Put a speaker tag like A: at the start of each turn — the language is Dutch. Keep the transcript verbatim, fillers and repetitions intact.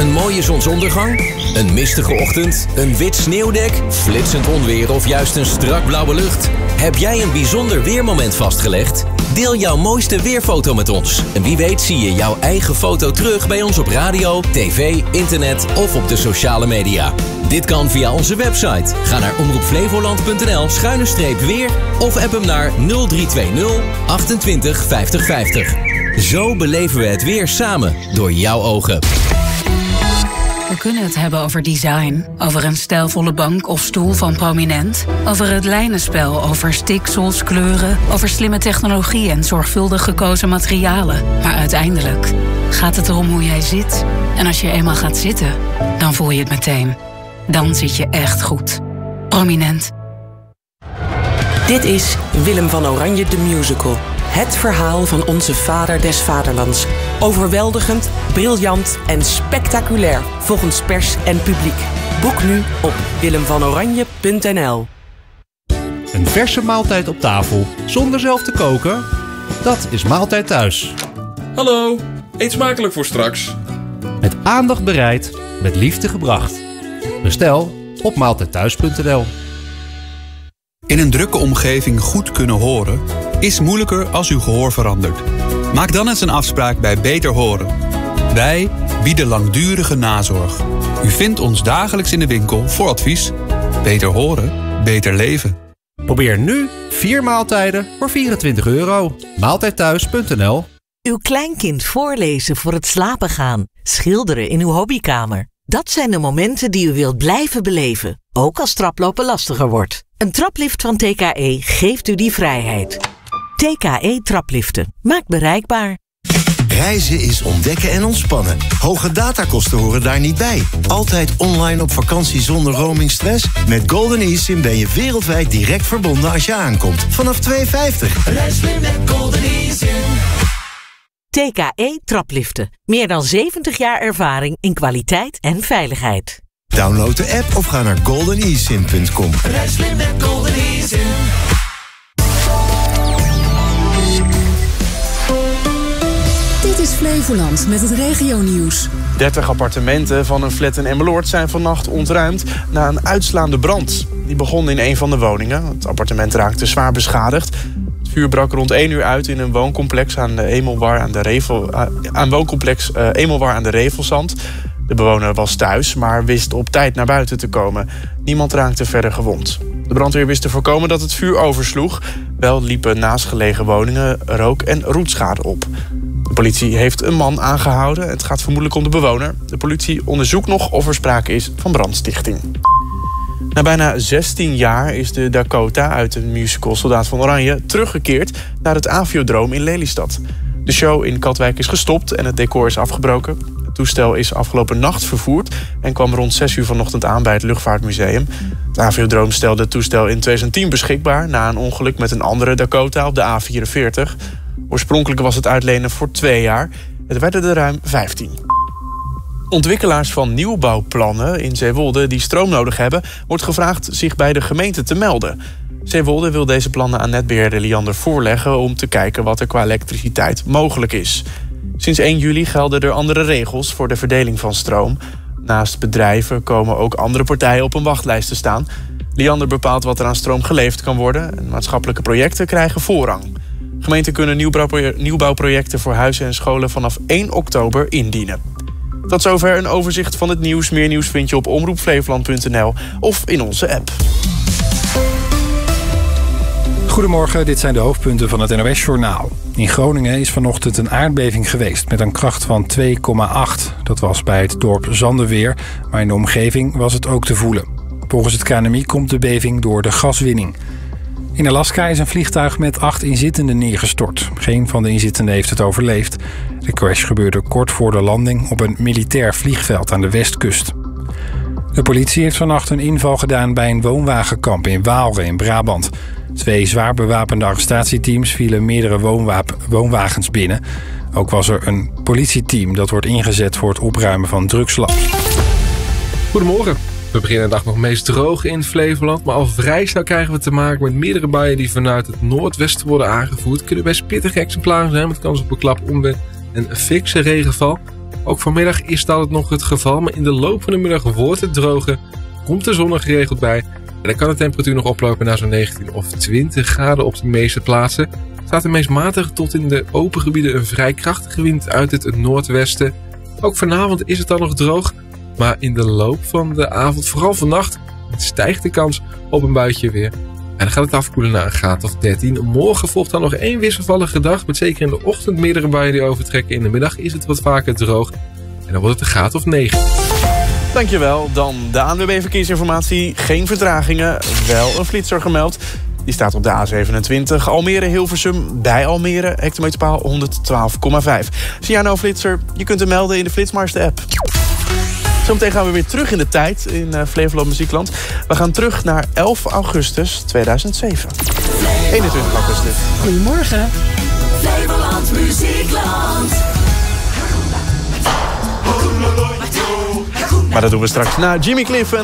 A: Een mooie zonsondergang? Een mistige ochtend? Een wit sneeuwdek? Flitsend onweer of juist een strak blauwe lucht? Heb jij een bijzonder weermoment vastgelegd? Deel jouw mooiste weerfoto met ons. En wie weet zie je jouw eigen foto terug bij ons op radio, tv, internet of op de sociale media. Dit kan via onze website. Ga naar omroepflevoland.nl schuine streep weer of app hem naar nul drie twee nul achtentwintig vijftig vijftig. Zo beleven we het weer samen door jouw ogen.
B: We kunnen het hebben over design, over een stijlvolle bank of stoel van Prominent, over het lijnenspel, over stiksels, kleuren, over slimme technologie en zorgvuldig gekozen materialen. Maar uiteindelijk gaat het erom hoe jij zit. En als je eenmaal gaat zitten, dan voel je het meteen. Dan zit je echt goed. Prominent.
C: Dit is Willem van Oranje de Musical. Het verhaal van onze vader des vaderlands. Overweldigend, briljant en spectaculair volgens pers en publiek. Boek nu op willem van oranje punt n l.
D: Een verse maaltijd op tafel, zonder zelf te koken? Dat is Maaltijd Thuis.
E: Hallo, eet smakelijk voor straks.
D: Met aandacht bereid, met liefde gebracht. Bestel op maaltijdthuis punt n l.
F: In een drukke omgeving goed kunnen horen is moeilijker als uw gehoor verandert. Maak dan eens een afspraak bij Beter Horen. Wij bieden langdurige nazorg. U vindt ons dagelijks in de winkel voor advies. Beter horen, beter leven.
D: Probeer nu vier maaltijden voor vierentwintig euro. maaltijdthuis punt n l.
G: Uw kleinkind voorlezen voor het slapen gaan. Schilderen in uw hobbykamer. Dat zijn de momenten die u wilt blijven beleven. Ook als traplopen lastiger wordt. Een traplift van T K E geeft u die vrijheid. T K E trapliften. Maakt bereikbaar.
H: Reizen is ontdekken en ontspannen. Hoge datakosten horen daar niet bij. Altijd online op vakantie zonder roamingstress? Met Golden eSIM ben je wereldwijd direct verbonden als je aankomt. Vanaf twee euro vijftig.
I: Reis met Golden eSIM.
G: T K E trapliften. Meer dan zeventig jaar ervaring in kwaliteit en veiligheid.
H: Download de app of ga naar golden e sim punt com.
I: Reis met Golden eSIM.
J: Dit is Flevoland met het regionieuws.
K: dertig appartementen van een flat in Emmeloord zijn vannacht ontruimd na een uitslaande brand. Die begon in een van de woningen. Het appartement raakte zwaar beschadigd. Het vuur brak rond één uur uit in een wooncomplex aan de Emelwar aan de Revel, aan wooncomplex uh, Emelwar aan de Revelzand. De bewoner was thuis, maar wist op tijd naar buiten te komen. Niemand raakte verder gewond. De brandweer wist te voorkomen dat het vuur oversloeg. Wel liepen naastgelegen woningen rook- en roetschade op. De politie heeft een man aangehouden. Het gaat vermoedelijk om de bewoner. De politie onderzoekt nog of er sprake is van brandstichting. Na bijna zestien jaar is de Dakota uit de musical Soldaat van Oranje teruggekeerd naar het Aviodroom in Lelystad. De show in Katwijk is gestopt en het decor is afgebroken. Het toestel is afgelopen nacht vervoerd en kwam rond zes uur vanochtend aan bij het Luchtvaartmuseum. Het Aviodroom stelde het toestel in tweeduizend tien beschikbaar na een ongeluk met een andere Dakota op de A vierenveertig. Oorspronkelijk was het uitlenen voor twee jaar. Het werden er ruim vijftien. Ontwikkelaars van nieuwbouwplannen in Zeewolde die stroom nodig hebben, wordt gevraagd zich bij de gemeente te melden. Zeewolde wil deze plannen aan netbeheerder Liander voorleggen om te kijken wat er qua elektriciteit mogelijk is. Sinds één juli gelden er andere regels voor de verdeling van stroom. Naast bedrijven komen ook andere partijen op een wachtlijst te staan. Liander bepaalt wat er aan stroom geleverd kan worden en maatschappelijke projecten krijgen voorrang. Gemeenten kunnen nieuwbouwprojecten voor huizen en scholen vanaf één oktober indienen. Tot zover een overzicht van het nieuws. Meer nieuws vind je op omroep flevoland punt n l of in onze app.
L: Goedemorgen, dit zijn de hoofdpunten van het N O S-journaal. In Groningen is vanochtend een aardbeving geweest met een kracht van twee komma acht. Dat was bij het dorp Zandeweer, maar in de omgeving was het ook te voelen. Volgens het K N M I komt de beving door de gaswinning. In Alaska is een vliegtuig met acht inzittenden neergestort. Geen van de inzittenden heeft het overleefd. De crash gebeurde kort voor de landing op een militair vliegveld aan de westkust. De politie heeft vannacht een inval gedaan bij een woonwagenkamp in Waalre in Brabant. Twee zwaar bewapende arrestatieteams vielen meerdere woonwap- woonwagens binnen. Ook was er een politieteam dat wordt ingezet voor het opruimen van drugslabs.
M: Goedemorgen. We beginnen de dag nog meest droog in Flevoland, maar al vrij snel krijgen we te maken met meerdere buien die vanuit het noordwesten worden aangevoerd. Kunnen best pittige exemplaren zijn met kans op een klap onweer en een fikse regenval. Ook vanmiddag is dat nog het geval, maar in de loop van de middag wordt het droger. Komt de zon er geregeld bij. En dan kan de temperatuur nog oplopen naar zo'n negentien of twintig graden op de meeste plaatsen. Staat de meest matige tot in de open gebieden een vrij krachtige wind uit het noordwesten. Ook vanavond is het dan nog droog, maar in de loop van de avond, vooral vannacht, stijgt de kans op een buitje weer. En dan gaat het afkoelen naar een graad of dertien. Morgen volgt dan nog één wisselvallige dag, met zeker in de ochtend meerdere buien die overtrekken. In de middag is het wat vaker droog en dan wordt het een graad of negen.
K: Dankjewel. Dan de A N W B Verkeersinformatie. Geen vertragingen, wel een flitser gemeld. Die staat op de A zevenentwintig. Almere-Hilversum bij Almere. Hectometerpaal honderdtwaalf komma vijf. Zie jij nou flitser? Je kunt hem melden in de Flitsmeister-app. Zometeen gaan we weer terug in de tijd in uh, Flevoland Muziekland. We gaan terug naar elf augustus tweeduizend zeven. eenentwintig augustus.
J: Goedemorgen.
I: Flevoland Muziekland.
K: Maar dat doen we straks na Jimmy Cliff.